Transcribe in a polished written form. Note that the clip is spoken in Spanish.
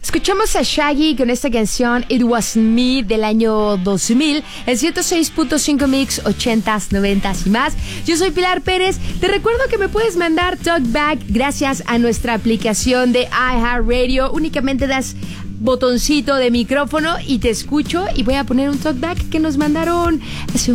Escuchamos a Shaggy con esta canción It Was Me del año 2000, el 106.5 Mix 80s, 90s y más. Yo soy Pilar Pérez. Te recuerdo que me puedes mandar talkback gracias a nuestra aplicación de iHeartRadio. Únicamente das botoncito de micrófono y te escucho, y voy a poner un talkback que nos mandaron hace